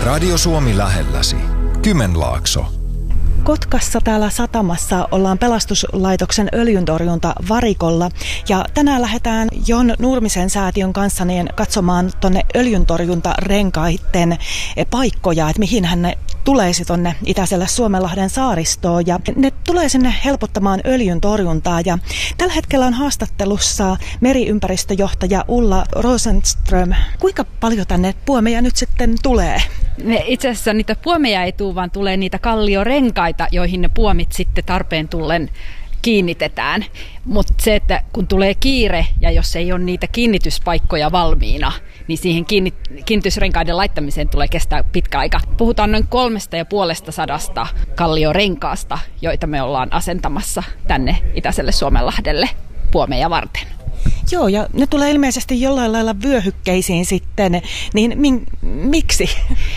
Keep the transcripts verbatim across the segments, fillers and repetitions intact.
Radio Suomi lähelläsi. Kymenlaakso. Kotkassa täällä satamassa ollaan pelastuslaitoksen öljyntorjunta varikolla ja tänään lähdetään Jon Nurmisen säätiön kanssa niin katsomaan tuonne öljyntorjuntarenkaiden paikkoja, että mihin hän ne tuleisi tuonne itäiselle Suomenlahden saaristoon ja ne tulee sinne helpottamaan öljyntorjuntaa ja tällä hetkellä on haastattelussa meriympäristöjohtaja Ulla Rosenström. Kuinka paljon tänne puomeja nyt sitten tulee? Ne, itse asiassa niitä puomeja ei tule, vaan tulee niitä kalliorenkaita, joihin ne puomit sitten tarpeen tullen kiinnitetään. Mutta se, että kun tulee kiire ja jos ei ole niitä kiinnityspaikkoja valmiina, niin siihen kiinnitysrenkaiden laittamiseen tulee kestää pitkä aika. Puhutaan noin kolmesta ja puolesta sadasta kalliorenkaasta, joita me ollaan asentamassa tänne itäiselle Suomenlahdelle puomeja varten. Joo, ja ne tulee ilmeisesti jollain lailla vyöhykkeisiin sitten, niin min, miksi?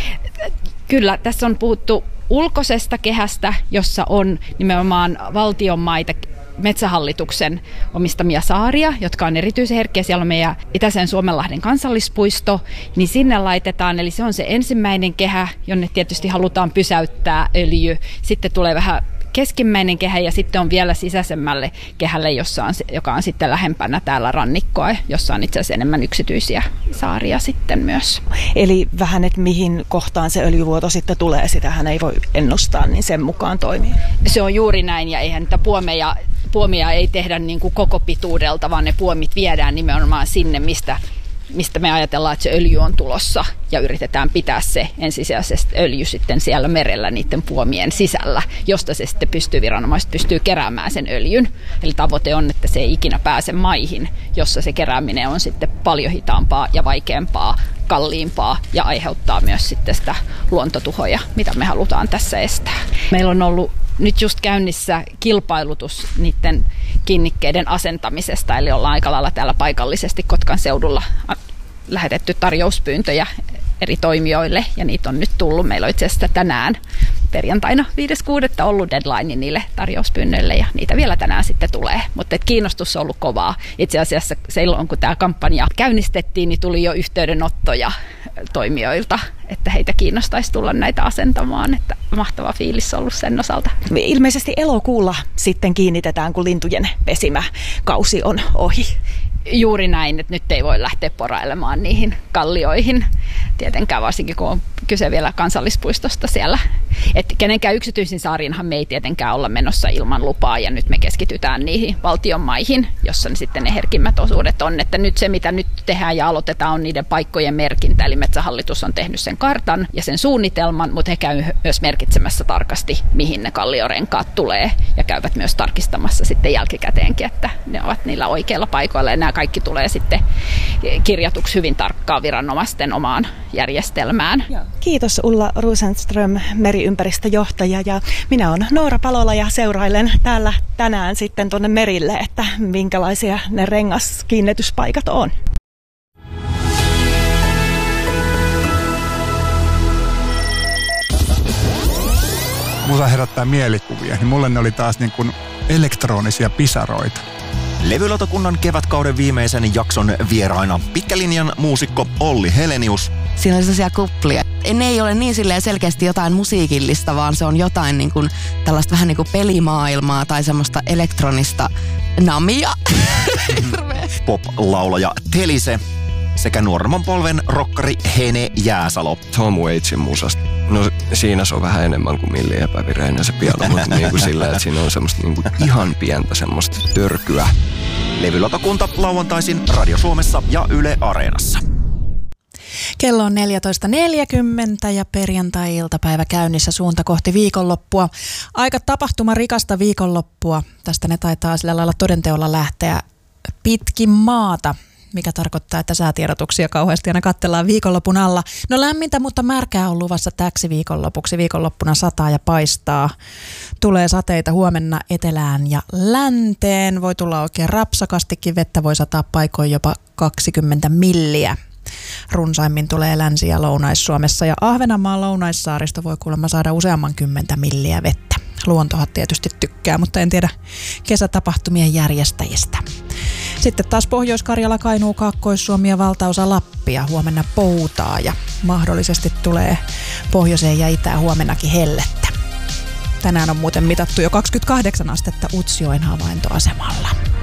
Kyllä, tässä on puhuttu ulkoisesta kehästä, jossa on nimenomaan valtion maita, Metsähallituksen omistamia saaria, jotka on erityisen herkkiä. Siellä on meidän itäisen Suomenlahden kansallispuisto, niin sinne laitetaan, eli se on se ensimmäinen kehä, jonne tietysti halutaan pysäyttää öljy. Sitten tulee vähän keskimmäinen kehä ja sitten on vielä sisäisemmälle kehälle, jossa on, joka on sitten lähempänä täällä rannikkoa, jossa on itse asiassa enemmän yksityisiä saaria sitten myös. Eli vähän, että mihin kohtaan se öljyvuoto sitten tulee, sitähän ei voi ennustaa, niin sen mukaan toimii. Se on juuri näin ja eihän niitä puomeja, puomia ei tehdä niin kuin koko pituudelta, vaan ne puomit viedään nimenomaan sinne, mistä mistä me ajatellaan, että se öljy on tulossa ja yritetään pitää se ensisijaisesti öljy sitten siellä merellä niiden puomien sisällä, josta se sitten pystyy, viranomaiset pystyy keräämään sen öljyn. Eli tavoite on, että se ei ikinä pääse maihin, jossa se kerääminen on sitten paljon hitaampaa ja vaikeampaa, kalliimpaa ja aiheuttaa myös sitten sitä luontotuhoja, mitä me halutaan tässä estää. Meillä on ollut nyt just käynnissä kilpailutus niiden kiinnikkeiden asentamisesta, eli ollaan aika lailla täällä paikallisesti Kotkan seudulla lähetetty tarjouspyyntöjä eri toimijoille, ja niitä on nyt tullut. Meillä on itse asiassa tänään perjantaina viides kuudetta ollut deadline niille tarjouspyynnöille, ja niitä vielä tänään sitten tulee. Mutta kiinnostus on ollut kovaa. Itse asiassa silloin, kun tämä kampanja käynnistettiin, niin tuli jo yhteydenottoja toimijoilta, että heitä kiinnostaisi tulla näitä asentamaan, että mahtava fiilis on ollut sen osalta. Ilmeisesti elokuulla sitten kiinnitetään, kun lintujen pesimäkausi on ohi. Juuri näin, että nyt ei voi lähteä porailemaan niihin kallioihin, tietenkään varsinkin kun on kyse vielä kansallispuistosta siellä. Että kenenkään yksityisiin saariinhan me ei tietenkään olla menossa ilman lupaa ja nyt me keskitytään niihin valtion maihin, jossa ne sitten ne herkimmät osuudet on. Että nyt se mitä nyt tehdään ja aloitetaan on niiden paikkojen merkintä, eli Metsähallitus on tehnyt sen kartan ja sen suunnitelman, mutta he käyvät myös merkitsemässä tarkasti, mihin ne kalliorenkaat tulee ja käyvät myös tarkistamassa sitten jälkikäteenkin, että ne ovat niillä oikeilla paikoilla ja nämä kaikki tulee sitten kirjatuksi hyvin tarkkaan viranomaisten omaan järjestelmään. Kiitos Ulla Rosenström, meriympäristöjohtaja, ja minä olen Noora Palola ja seurailen täällä tänään sitten tuonne merille, että minkälaisia ne rengaskiinnityspaikat on. Musa herättää mielikuvia, niin mulle ne oli taas niin kuin elektronisia pisaroita. Levylautakunnan kevätkauden viimeisen jakson vieraina pitkälinjan muusikko Olli Helenius. Siinä on sellaisia kuplia. Ne ei ole niin silleen selkeästi jotain musiikillista, vaan se on jotain niin kuin, tällaista vähän niin kuin pelimaailmaa tai semmoista elektronista namia. Pop-laulaja Telise sekä nuoremman polven rokkari Hene Jääsalo. Tom Waitsin musasta. No siinä se on vähän enemmän kuin Milli epävireinen se piano, mutta niin kuin sillä, että siinä on semmoista niin kuin ihan pientä semmoista törkyä. Levylautakunta lauantaisin Radio Suomessa ja Yle Areenassa. Kello on neljätoista neljäkymmentä ja perjantai-iltapäivä käynnissä suunta kohti viikonloppua. Aika tapahtuma rikasta viikonloppua. Tästä ne taitaa sillä lailla todenteolla lähteä pitkin maata, mikä tarkoittaa, että säätiedotuksia kauheasti aina katsellaan viikonlopun alla. No lämmintä, mutta märkää on luvassa täksi viikonlopuksi. Viikonloppuna sataa ja paistaa. Tulee sateita huomenna etelään ja länteen. Voi tulla oikein rapsakastikin. Vettä voi sataa paikoin jopa kaksikymmentä milliä. Runsaimmin tulee Länsi- ja Lounais-Suomessa ja Ahvenanmaan lounaissaaristo voi kuulemma saada useamman kymmentä milliä vettä. Luontohan tietysti tykkää, mutta en tiedä kesätapahtumien järjestäjistä. Sitten taas Pohjois-Karjala, Kainuu, Kaakkois-Suomi ja valtaosa Lappia. Huomenna poutaa ja mahdollisesti tulee pohjoiseen ja itään huomennakin hellettä. Tänään on muuten mitattu jo kaksikymmentäkahdeksan astetta Utsjoen havaintoasemalla.